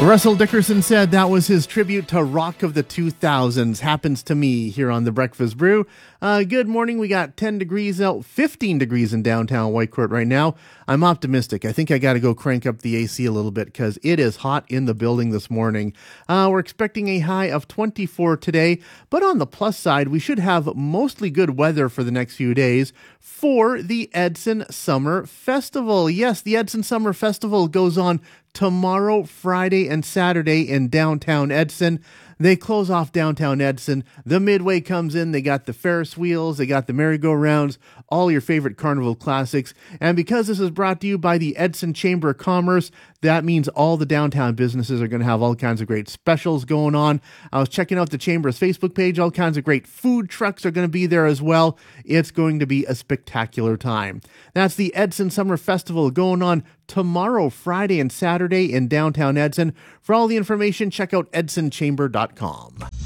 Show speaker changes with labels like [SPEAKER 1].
[SPEAKER 1] Russell Dickerson said that was his tribute to Rock of the 2000s. Happens to me here on the Breakfast Brew. Good morning. We got 10 degrees out, 15 degrees in downtown Whitecourt right now. I'm optimistic. I think I got to go crank up the AC a little bit because it is hot in the building this morning. We're expecting a high of 24 today, but on the plus side, we should have mostly good weather for the next few days for the Edson Summer Festival. Yes, the Edson Summer Festival goes on tomorrow, Friday, and Saturday in downtown Edson. They close off downtown Edson. The Midway comes in. They got the Ferris wheels. They got the merry-go-rounds, all your favorite carnival classics. And because this is brought to you by the Edson Chamber of Commerce, that means all the downtown businesses are going to have all kinds of great specials going on. I was checking out the Chamber's Facebook page. All kinds of great food trucks are going to be there as well. It's going to be a spectacular time. That's the Edson Summer Festival going on tomorrow, Friday, and Saturday in downtown Edson. For all the information, check out edsonchamber.com.